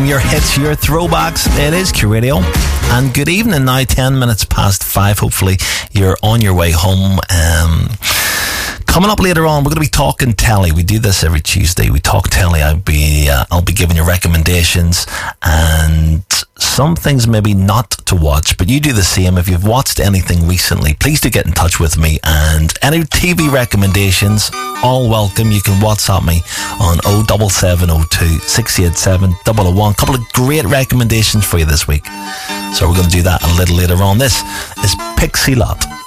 your hits, your throwbacks. It is Q Radio. And good evening now, 10 minutes past 5. Hopefully you're on your way home. Coming up later on, we're going to be talking telly. We do this every Tuesday. We talk telly. I'll be giving you recommendations and some things maybe not to watch, but you do the same. If you've watched anything recently, please do get in touch with me. And any TV recommendations, all welcome. You can WhatsApp me on 07702 687 001. A couple of great recommendations for you this week. So we're going to do that a little later on. This is Pixie Lott.